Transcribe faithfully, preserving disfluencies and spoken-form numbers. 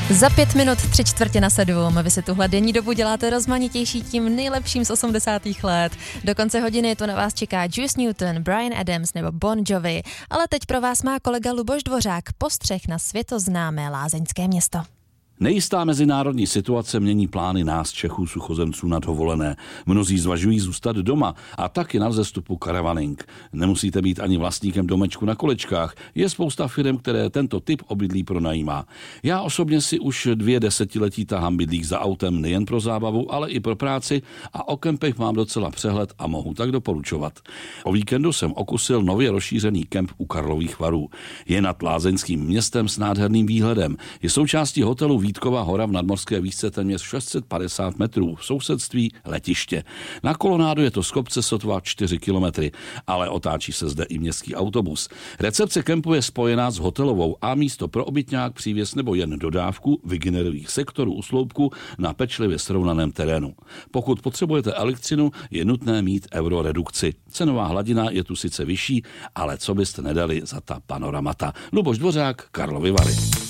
Za pět minut tři čtvrtě na sedm. Vy si tuhle denní dobu děláte rozmanitější tím nejlepším z osmdesátých let. Do konce hodiny to na vás čeká Juice Newton, Bryan Adams nebo Bon Jovi. Ale teď pro vás má kolega Luboš Dvořák postřeh na světoznámé lázeňské město. Nejistá mezinárodní situace mění plány nás, Čechů, suchozemců na dovolené. Mnozí zvažují zůstat doma a taky na vzestupu caravaning. Nemusíte být ani vlastníkem domečku na kolečkách. Je spousta firm, které tento typ obydlí pronajímá. Já osobně si už dvě desetiletí tahám bydlík za autem nejen pro zábavu, ale i pro práci a o kempech mám docela přehled a mohu tak doporučovat. O víkendu jsem okusil nově rozšířený kemp u Karlových Varů. Je nad lázeňským městem s nádherným výhledem. Je součástí hotelu Vítková hora v nadmořské výšce téměř šest set padesát metrů, v sousedství letiště. Na kolonádu je to z kopce sotva čtyři kilometry, ale otáčí se zde i městský autobus. Recepce kempu je spojená s hotelovou a místo pro obytňák, přívěs nebo jen dodávku vygenerových sektorů u sloupku na pečlivě srovnaném terénu. Pokud potřebujete elektřinu, je nutné mít euroredukci. Cenová hladina je tu sice vyšší, ale co byste nedali za ta panoramata. Luboš Dvořák, Karlovy Vary.